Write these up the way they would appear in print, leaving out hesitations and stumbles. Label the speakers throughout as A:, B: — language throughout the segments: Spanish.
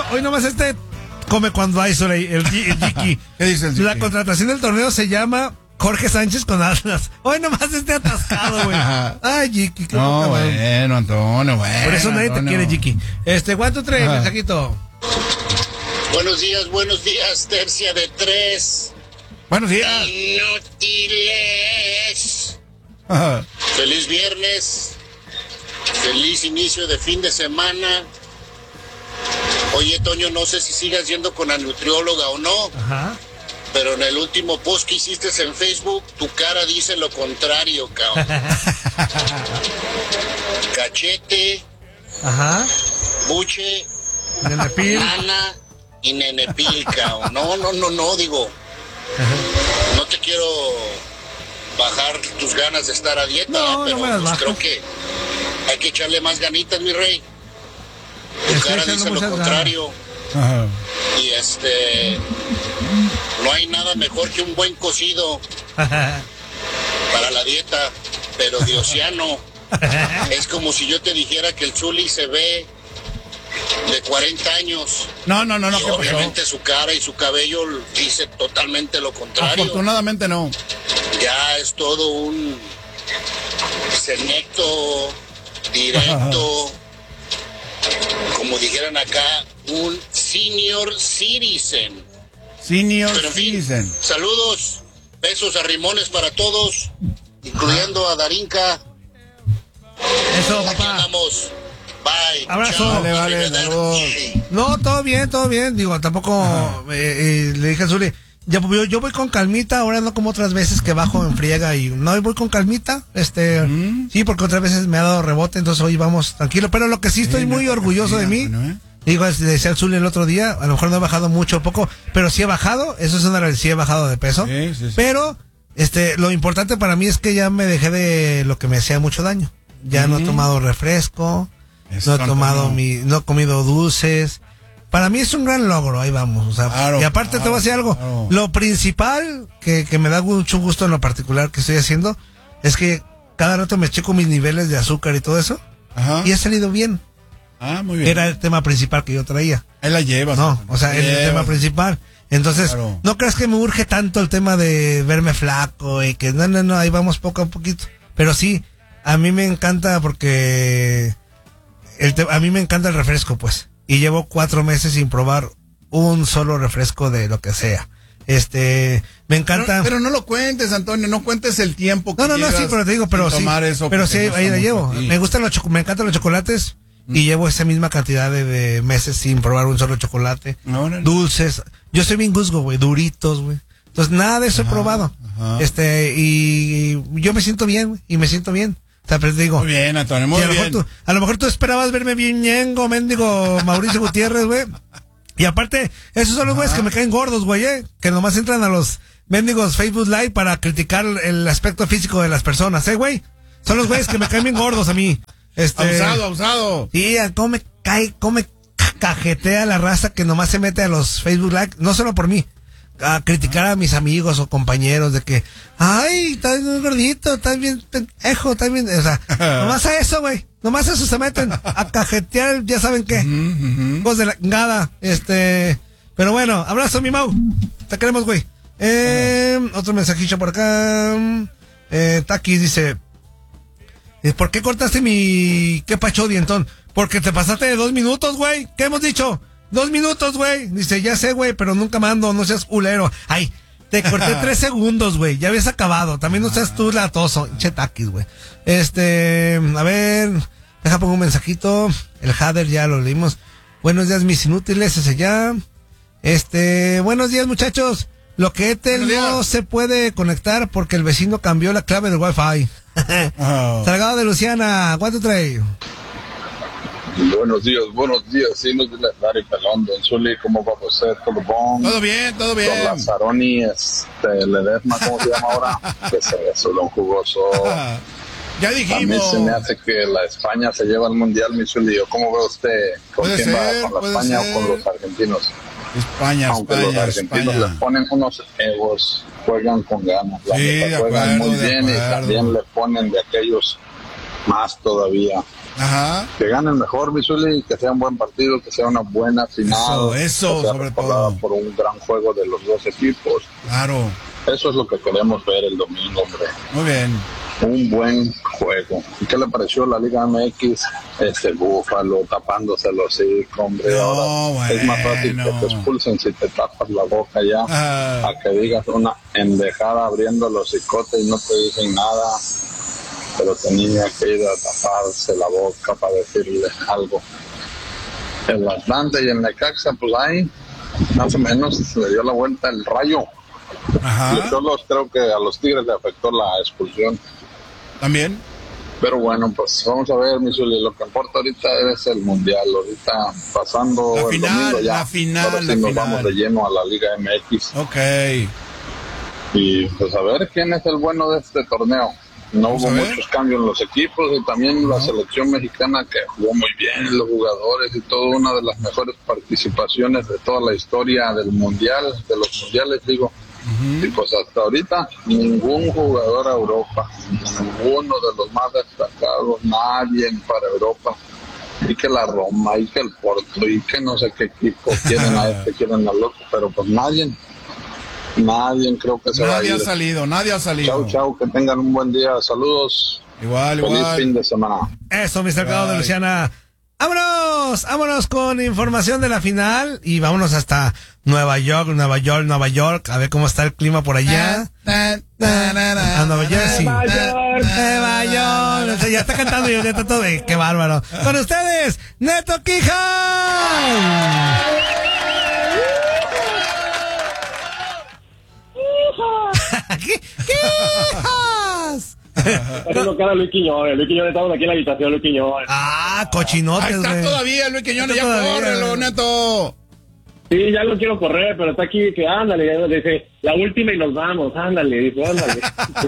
A: hoy nomás come cuando hay sol, el Jiki.
B: ¿Qué dice el Jiki?
A: La contratación del torneo se llama Jorge Sánchez con Atlas. Hoy nomás atascado, güey. Ay, Jiki, qué
B: No,
A: poca,
B: bueno, Antonio, bueno.
A: Por eso nadie
B: Antonio.
A: te quiere, Jiki. ¿Cuánto trae, mensajito?
C: Buenos días, tercia de 3.
B: Buenos días.
C: Inútiles. Feliz viernes. Feliz inicio de fin de semana. Oye, Toño, no sé si sigas yendo con la nutrióloga o no.
A: Ajá.
C: Pero en el último post que hiciste en Facebook, tu cara dice lo contrario, cabrón. Cachete,
A: Ajá.
C: buche,
A: Nenepil.
C: nana y nenepil, cabrón. No, digo. No te quiero bajar tus ganas de estar a dieta,
A: No,
C: pero
A: no me las
C: pues,
A: bajo.
C: creo que hay que echarle más ganitas, mi rey. Tu
A: Estoy
C: cara
A: echando
C: dice lo
A: muchas
C: contrario.
B: Ajá.
C: Y no hay nada mejor que un buen cocido para la dieta, pero diosiano. Es como si yo te dijera que el Zuli se ve de 40 años.
B: No,
C: Y
B: ¿qué pasó?
C: obviamente su cara y su cabello dice totalmente lo contrario.
B: Afortunadamente no.
C: Ya es todo un senecto, directo, como dijeran acá, un senior citizen.
B: Senior
C: Pero en fin,
B: Citizen.
C: saludos, besos a rimones para todos, incluyendo a Darinka.
A: Eso,
C: Aquí
A: papá.
C: andamos. Bye.
A: Abrazo.
C: Chao.
B: Vale,
C: Arrivederci.
A: No, todo bien. Digo, tampoco le dije a Zuli, yo voy con calmita, ahora no como otras veces que bajo en friega y no, voy con calmita, sí, porque otras veces me ha dado rebote, entonces hoy vamos tranquilo, pero lo que sí estoy muy orgulloso de mí, digo, le decía al Zuli el otro día, a lo mejor no he bajado mucho o poco, pero sí he bajado, eso es una realidad, sí he bajado de peso,
B: Sí.
A: pero lo importante para mí es que ya me dejé de lo que me hacía mucho daño, ya no he tomado refresco,
B: Eso,
A: no he tomado
B: Antonio.
A: no he comido dulces. Para mí es un gran logro, ahí vamos. O sea,
B: Claro,
A: y aparte te voy a decir algo.
B: claro.
A: Lo principal que me da mucho gusto en lo particular que estoy haciendo es que cada rato me checo mis niveles de azúcar y todo eso.
B: Ajá.
A: Y he salido bien.
B: Muy bien.
A: Era el tema principal que yo traía.
B: Ahí la llevas.
A: No,
B: Antonio.
A: o sea, el
B: Llevas.
A: tema principal. Entonces,
B: Claro.
A: no creas que me urge tanto el tema de verme flaco y que no, ahí vamos poco a poquito. Pero sí, a mí me encanta porque a mí me encanta el refresco, pues. Y llevo 4 meses sin probar un solo refresco de lo que sea. Me encanta.
B: Pero no lo cuentes, Antonio, no cuentes el tiempo que
A: No,
B: llevas
A: sí, pero te digo, pero
B: sin
A: sí.
B: tomar eso
A: Pero
B: porque
A: sí,
B: no
A: ahí la
B: está
A: llevo.
B: mucho a ti.
A: Me encantan los chocolates y llevo esa misma cantidad de meses sin probar un solo chocolate.
B: Órale.
A: Dulces. Yo soy bien guzgo, güey, duritos, güey. Entonces, nada de eso he probado.
B: ajá.
A: Y yo me siento bien, güey, y me siento bien. O sea, pero te digo.
B: Muy bien, Antonio, muy
A: y
B: bien.
A: a lo mejor tú esperabas verme bien ñengo, mendigo Mauricio Gutiérrez, güey. Y aparte, esos son los güeyes que me caen gordos, güey, que nomás entran a los mendigos Facebook Live para criticar el aspecto físico de las personas, güey. Son los güeyes que me caen bien gordos a mí.
B: Abusado.
A: Sí, cómo me cajetea la raza que nomás se mete a los Facebook Live, no solo por mí, a criticar a mis amigos o compañeros de que, ay, estás bien gordito, estás bien pendejo, estás bien, o sea, nomás a eso, güey, nomás a eso se meten, a cajetear, ya saben qué, cosas de la nada, pero bueno, abrazo, mi Mau, te queremos, güey. Otro mensajillo por acá, Takis dice, ¿por qué cortaste qué pacho dientón? Porque te pasaste de 2 minutos, güey. ¿Qué hemos dicho? 2 minutos, güey. Dice, ya sé, güey, pero nunca mando, no seas culero. Ay, te corté 3 segundos, güey. Ya habías acabado. También no seas tú latoso. Che taquis, güey. A ver, deja pongo un mensajito. El Hader ya lo leímos. Buenos días, mis inútiles, ese ya. Buenos días, muchachos. Lo que Etel no se puede conectar porque el vecino cambió la clave del Wi-Fi. Salgado de Luciana, ¿cuánto trae?
D: Buenos días, sí, nos de Larry Pelón, Don Zuli, ¿cómo va usted? ¿Todo bon?
B: Todo bien.
D: Don Lazzaroni, Ledesma, ¿cómo se llama ahora? Que se eso, Don Jugoso.
B: Ya
D: A mí
B: dijimos.
D: se me hace que la España se lleva al Mundial, mi Zuli. ¿Cómo ve usted? ¿Con
B: Puede
D: quién
B: ser,
D: va? ¿Con la
B: puede
D: España
B: ser.
D: o con los argentinos?
B: España.
D: Aunque los argentinos les ponen unos egos, juegan con ganas. La
B: Sí,
D: neta,
B: de
D: juegan
B: acuerdo,
D: muy
B: de
D: bien y
B: acuerdo.
D: también le ponen de aquellos más todavía.
B: Ajá.
D: Que gane el mejor, Missouri, que sea un buen partido, que sea una buena final.
B: Eso,
D: que sea
B: sobre
D: recordada
B: todo.
D: por un gran juego de los dos equipos.
B: Claro.
D: Eso es lo que queremos ver el domingo, hombre.
B: Muy bien.
D: Un buen juego. ¿Y qué le pareció la Liga MX? Búfalo tapándose los hocico, hombre.
B: No,
D: ahora es más fácil que te expulsen si te tapas la boca ya, a que digas una endejada abriendo los hocicotes y no te dicen nada. Pero tenía que ir a taparse la boca para decirle algo. El Atlante y el Necaxa, pues ahí, más o menos, le dio la vuelta el Rayo.
B: Ajá.
D: Yo solo creo que a los Tigres le afectó la expulsión.
B: También.
D: Pero bueno, pues vamos a ver, Missouri, lo que importa ahorita es el Mundial. Ahorita pasando
B: La
D: el
B: final,
D: domingo ya.
B: la final,
D: Ahora sí
B: la
D: nos
B: final.
D: vamos de lleno a la Liga MX.
B: Ok.
D: Y pues a ver quién es el bueno de este torneo. No
B: Vamos
D: hubo
B: a ver.
D: muchos cambios en los equipos y también la selección mexicana que jugó muy bien, los jugadores y todo, una de las mejores participaciones de toda la historia del mundial, de los mundiales, digo. Y pues hasta ahorita ningún jugador a Europa, ninguno de los más destacados, nadie para Europa. Y que la Roma, y que el Porto, y que no sé qué equipo quieren a este, quieren al otro, pero pues nadie creo que se va a ir.
B: Nadie ha salido.
D: Chau, que tengan un buen día. Saludos.
B: Igual.
D: Feliz fin de semana.
A: Eso, Mr. Claudio de Luciana. Vámonos con información de la final y vámonos hasta Nueva York, a ver cómo está el clima por allá. A Nueva Jersey. Nueva York. Ya está cantando y ya está todo. Qué bárbaro. Con ustedes, Neto Quijano. ¡Quijas!
E: Haciendo cara a Luis Quiñones. Luis Quiñones, estamos aquí en la habitación, Luis Quiñones.
A: Cochinotes,
B: Ahí está
A: güey.
B: todavía Luis Quiñones, ya
A: Todavía,
B: córrelo,
A: güey.
B: Neto.
E: Sí, ya lo quiero correr, pero está aquí que ándale, dice, la última y nos vamos, ándale, dice, ándale.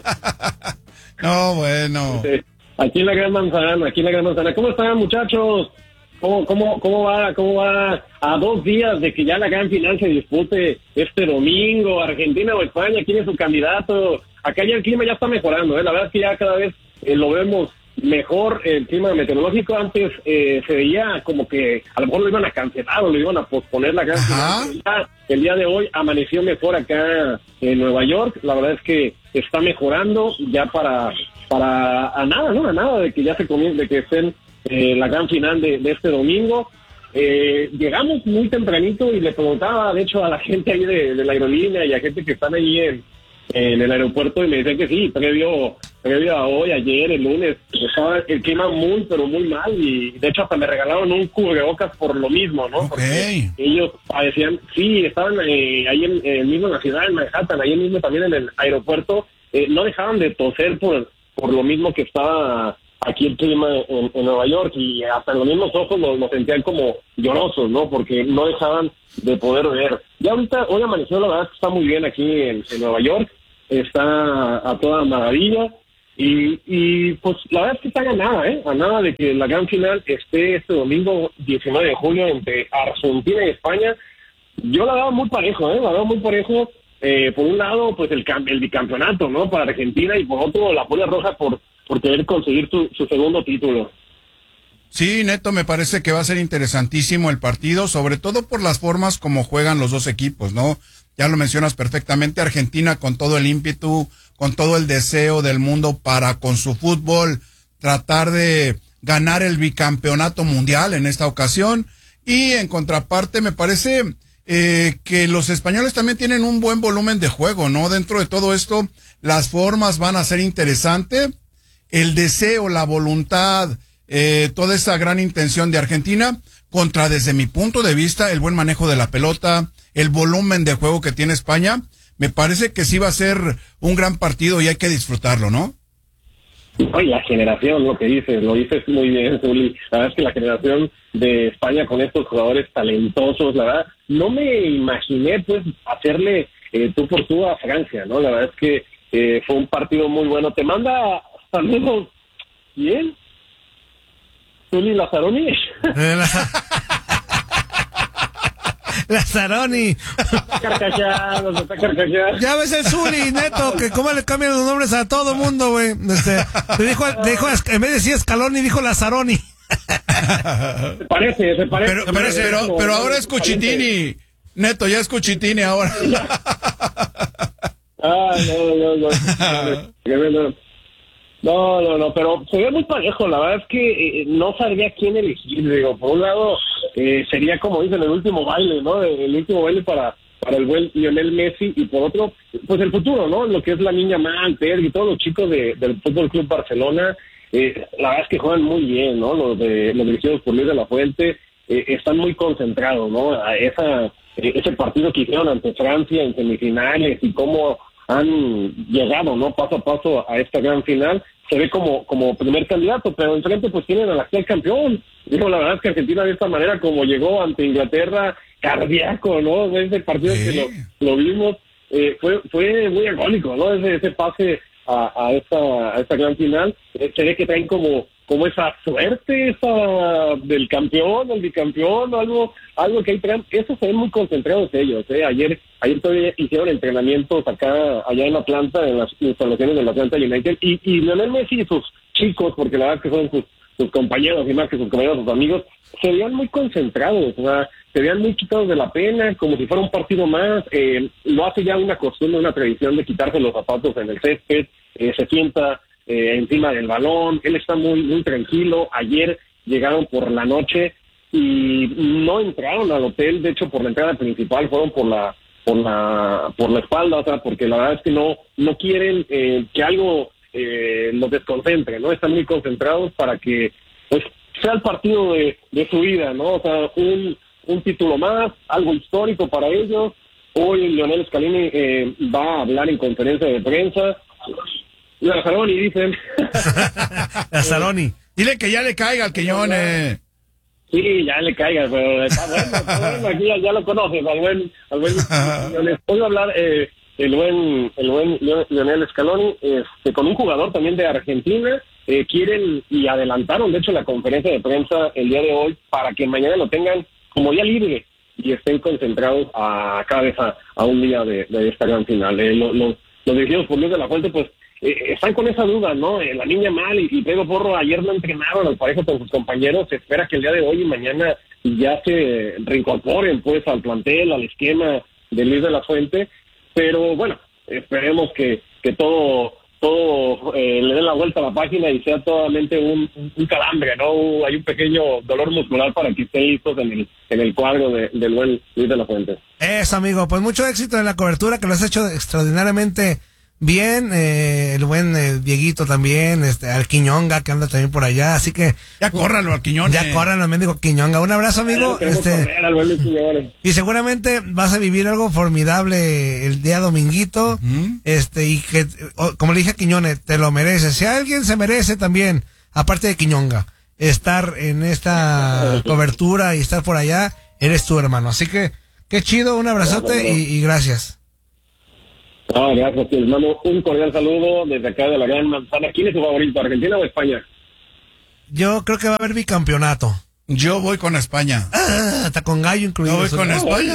B: No, bueno.
E: Aquí en la Gran Manzana. ¿Cómo están, muchachos? ¿Cómo va a 2 días de que ya la gran final se dispute este domingo? Argentina o España, ¿quién es su candidato? Acá ya el clima ya está mejorando, la verdad es que ya cada vez lo vemos mejor. El clima meteorológico antes se veía como que a lo mejor lo iban a cancelar o lo iban a posponer la gran final. Ya, el día de hoy amaneció mejor acá en Nueva York, la verdad es que está mejorando ya para a nada de que ya se comience, de que estén la gran final de este domingo. Llegamos muy tempranito y le preguntaba, de hecho, a la gente ahí de la aerolínea y a gente que están ahí en el aeropuerto, y me decían que sí, previo a hoy, ayer, el lunes, estaba el clima muy, pero muy mal, y de hecho hasta me regalaron un cubrebocas por lo mismo, ¿no? Porque ellos padecían, sí, estaban ahí en el mismo, en la ciudad, en Manhattan, ahí mismo también en el aeropuerto, no dejaban de toser por lo mismo que estaba aquí el clima en Nueva York, y hasta los mismos ojos los sentían como llorosos, ¿no? Porque no dejaban de poder ver. Ya ahorita, hoy amaneció, la verdad es que está muy bien aquí en Nueva York, está a toda maravilla, y pues la verdad es que está a nada de que la gran final esté este domingo 19 de julio entre Argentina y España. Yo la veo muy parejo, por un lado, pues el bicampeonato, ¿no? Para Argentina, y por otro, la Polla Roja por querer conseguir su segundo título.
B: Sí, Neto, me parece que va a ser interesantísimo el partido, sobre todo por las formas como juegan los dos equipos, ¿no? Ya lo mencionas perfectamente, Argentina con todo el ímpetu, con todo el deseo del mundo para, con su fútbol, tratar de ganar el bicampeonato mundial en esta ocasión. Y en contraparte, me parece que los españoles también tienen un buen volumen de juego, ¿no? Dentro de todo esto, las formas van a ser interesantes. El deseo, la voluntad, toda esa gran intención de Argentina contra, desde mi punto de vista, el buen manejo de la pelota, el volumen de juego que tiene España. Me parece que sí va a ser un gran partido y hay que disfrutarlo, ¿no?
E: Oye, la generación, lo dices muy bien, Zuli. La verdad es que la generación de España con estos jugadores talentosos, la verdad, no me imaginé pues hacerle tú por tú a Francia, ¿no? La verdad es que fue un partido muy bueno. Te manda saludos. ¿Quién? ¿Zuli Lazzaroni?
A: Lazzaroni.
E: Está carcajeando.
A: Ya ves el Zuli, Neto, que cómo le cambian los nombres a todo mundo, güey. Le dijo, en vez de decir Scaloni, dijo Lazzaroni.
E: Se parece.
B: Pero ahora es Cuchitini. Neto, ya es Cuchitini ahora.
E: No, pero se ve muy parejo. La verdad es que no sabría quién elegir. Digo, por un lado, sería como dicen el último baile, ¿no? El último baile para el buen Lionel Messi, y por otro, pues el futuro, ¿no? Lo que es la niña Mal, Pedri y todos los chicos del Fútbol Club Barcelona. La verdad es que juegan muy bien, ¿no? Los dirigidos por Luis de la Fuente están muy concentrados, ¿no? A ese partido que hicieron ante Francia en semifinales y cómo han llegado, ¿no? Paso a paso a esta gran final, se ve como primer candidato, pero enfrente pues tienen al actual campeón. Digo, la verdad es que Argentina de esta manera como llegó ante Inglaterra, cardíaco, ¿no? Ese partido que lo vimos, fue muy agónico, ¿no? Ese pase a esta gran final, se ve que traen como esa suerte del campeón, del bicampeón, algo que ahí traen. Eso se ven muy concentrados ellos, Ayer todavía hicieron entrenamientos allá en Atlanta, en las instalaciones del Atlanta United, y Lionel Messi y sus chicos, porque la verdad que son sus compañeros, y más que sus compañeros, sus amigos, se veían muy concentrados, o sea, se veían muy quitados de la pena, como si fuera un partido más. Lo hace ya una costumbre, una tradición de quitarse los zapatos en el césped, se sienta encima del balón, él está muy, muy tranquilo. Ayer llegaron por la noche y no entraron al hotel, de hecho por la entrada principal fueron por la espalda, o sea, porque la verdad es que no quieren que algo los desconcentre, ¿no? Están muy concentrados para que pues sea el partido de su vida, ¿no? O sea, un título más, algo histórico para ellos. Hoy Lionel Scaloni va a hablar en conferencia de prensa. Lazzaroni, dicen.
A: Lazzaroni.
B: Dile que ya le caiga al Quiñones.
E: Sí, ya le caiga, pero está bueno, aquí ya lo conoces, al buen Quiñones. Hoy va a hablar el buen Lionel Scaloni con un jugador también de Argentina. Quieren y adelantaron, de hecho, la conferencia de prensa el día de hoy para que mañana lo tengan como día libre y estén concentrados cada vez a un día de esta gran final. Los dirigidos por Luis de la Fuente, pues, están con esa duda, ¿no? La niña Mal y Pedro Porro ayer no entrenaron al parejo con sus compañeros. Se espera que el día de hoy y mañana ya se reincorporen, pues, al plantel, al esquema de Luis de la Fuente. Pero, bueno, esperemos que todo le den la vuelta a la página y sea totalmente un calambre, ¿no? Hay un pequeño dolor muscular para que estén listos en el cuadro del buen Luis de la Fuente.
A: Eso, amigo, pues mucho éxito en la cobertura, que lo has hecho extraordinariamente bien. El buen Dieguito también, al Quiñonga, que anda también por allá, así que
B: ya córranlo al Quiñones.
A: Ya córranlo, mendigo Quiñonga. Un abrazo, amigo. Y seguramente vas a vivir algo formidable el día dominguito. Y que, como le dije a Quiñones, te lo mereces. Si alguien se merece también, aparte de Quiñonga, estar en esta cobertura y estar por allá, eres tú, hermano. Así que, qué chido, un abrazote y gracias.
E: Gracias, les mando un cordial saludo desde acá de la Gran Manzana. ¿Quién es tu favorito, Argentina o España?
A: Yo creo que va a haber bicampeonato.
B: Yo voy con España.
A: Hasta con gallo incluido.
B: Yo voy con España.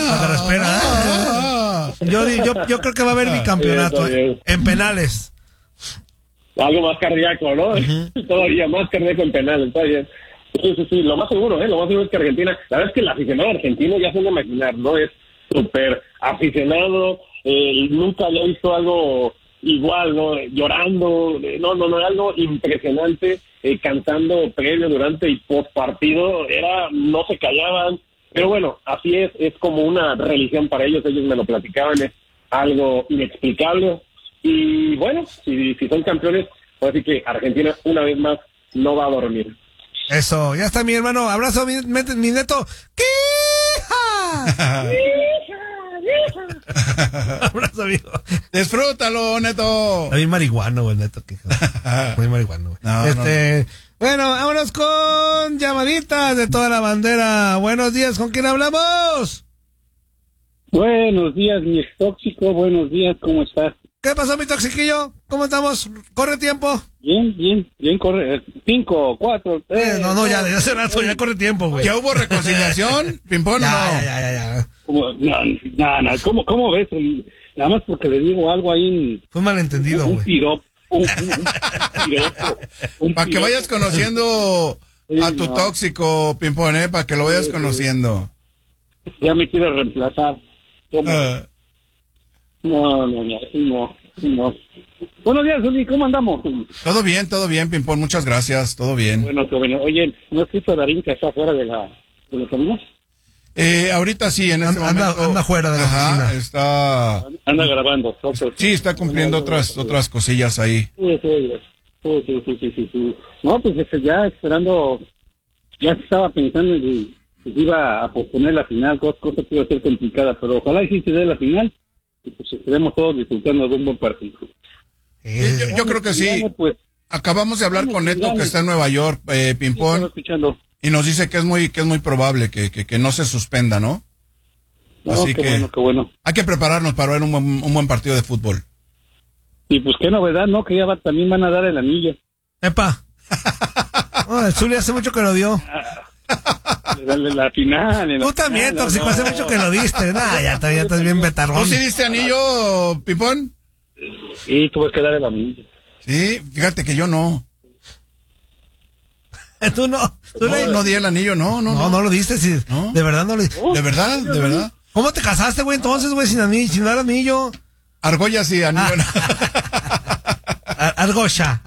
A: Yo creo que va a haber bicampeonato en penales.
E: Algo más cardíaco, ¿no? Todavía más cardíaco en penales, está bien. Sí, lo más seguro es que Argentina, la verdad es que el aficionado argentino ya se puede imaginar, ¿no? Es súper aficionado. Nunca había visto algo igual, ¿no? Llorando, no, algo impresionante, cantando previo, durante y post partido, no se callaban, pero bueno, así es como una religión para ellos me lo platicaban, es algo inexplicable, y bueno, si son campeones, así que Argentina una vez más no va a dormir.
A: Eso, ya está mi hermano, abrazo mi neto. Abrazo, amigo.
B: Disfrútalo, Neto.
A: Está bien marihuano, güey, Neto. Muy marihuano, güey.
B: No.
A: Bueno, vámonos con llamaditas de toda la bandera. Buenos días, ¿con quién hablamos?
F: Buenos días, mi tóxico. Buenos días, ¿cómo estás?
A: ¿Qué pasó, mi toxiquillo? ¿Cómo estamos? ¿Corre tiempo?
F: Bien, corre. 5, 4, 3.
A: No, ya hace rato, ya corre tiempo, güey.
B: ¿Ya hubo reconciliación? ¿Pimpón?
A: Ya.
F: ¿Cómo ves? Nada más porque le digo algo ahí.
A: Fue malentendido,
F: Un
A: güey.
F: piropo.
B: Para que vayas conociendo a tu tóxico, Pimpón, para que lo vayas conociendo.
F: Ya me quiere reemplazar. ¿Cómo? No. Buenos días, Zuli, ¿cómo andamos?
B: Todo bien, Pimpón, muchas gracias, todo bien.
F: Bueno, qué bueno. Oye, ¿no es que Darín que está fuera de los caminos?
B: Ahorita sí, en este momento.
A: Anda fuera de la oficina.
B: Está.
F: Anda grabando.
B: Sí, está cumpliendo otras cosillas ahí.
F: Sí. No, pues ya esperando, ya estaba pensando en que se iba a posponer la final, cosa que iba a ser complicada, pero ojalá y sí se dé la final, y pues estaremos todos disfrutando de un buen partido.
B: Yo creo que sí.
F: Pues,
B: Acabamos de hablar con Neto, que está en Nueva York, Pimpón,
F: escuchando.
B: y nos dice que es muy probable que no se suspenda, ¿no?
F: No,
B: Así
F: qué
B: que
F: qué bueno.
B: hay que prepararnos para ver un buen partido de fútbol.
F: Y pues qué novedad, ¿no? Que ya también van a dar el anillo.
A: ¡Epa! El Zuli hace mucho que lo dio.
F: La final.
A: Tú también, tóxico, hace mucho que lo diste. Nah, ya estás bien betarrón.
B: ¿Tú sí diste anillo, Pimpón?
F: Y tuve que dar el anillo.
B: Sí, fíjate que yo no.
A: Tú no.
B: No di el anillo, no.
A: No lo diste, sí.
B: ¿No?
A: De verdad no lo diste.
B: ¿De verdad?
A: ¿Cómo te casaste, güey, entonces, güey, sin dar anillo?
B: Argolla sí, anillo no.
A: Argolla.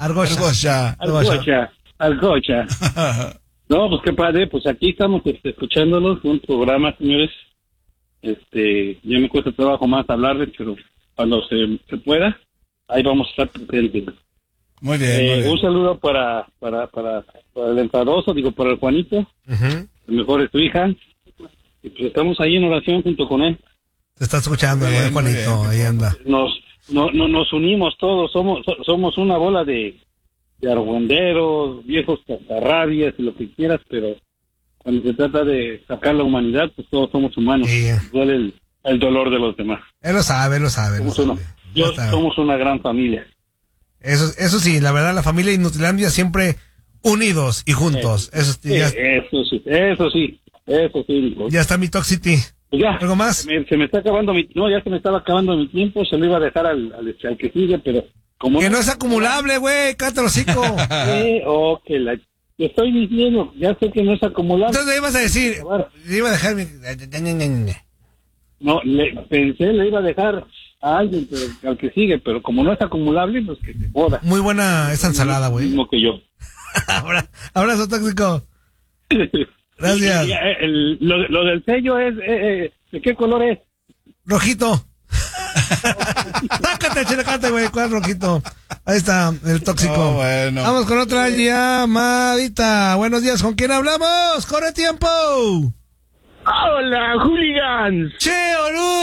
F: Algocha. No, pues qué padre, pues aquí estamos escuchándolos, un programa, señores. Ya me cuesta trabajo más hablarles, pero cuando se pueda, ahí vamos a estar presentes.
B: Muy bien.
F: Un saludo para el enfadoso, para el Juanito, el mejor es tu hija, y pues estamos ahí en oración junto con él.
A: Te está escuchando,
B: Muy
A: güey,
B: bien,
A: Juanito, ahí anda.
F: Nos unimos todos, somos una bola de argüenderos, viejos cascarrabias y lo que quieras, pero cuando se trata de sacar la humanidad, pues todos somos humanos.
A: Sí.
F: Duele el dolor de los demás.
A: Él lo sabe.
F: Somos una gran familia.
A: Eso sí, la verdad, la familia Inutilandia siempre unidos y juntos. Eso sí, Nico. Ya está mi Toxicity.
F: Pues ya,
A: ¿Algo más?
F: Se me está acabando ya se me estaba acabando mi tiempo, se lo iba a dejar al que sigue, pero como
A: Que no es acumulable, güey, cállate el hocico.
F: Te estoy diciendo, ya sé que no es acumulable.
A: Entonces le ibas a decir, le iba a dejar mi...
F: No, le iba a dejar a alguien, pero al que sigue, pero como no es acumulable, pues que se joda.
A: Muy buena esa ensalada, güey.
F: Mismo que yo.
A: Abrazo, Tóxico. Gracias.
F: Lo del sello es, ¿de qué color es?
A: Rojito. Sácate, chelacate, güey, ¿cuál rojito? Ahí está, el Tóxico.
B: Oh, bueno.
A: Vamos con otra llamadita. Buenos días, ¿con quién hablamos? ¡Corre tiempo!
E: ¡Hola, hooligans!
A: ¡Che, boludo!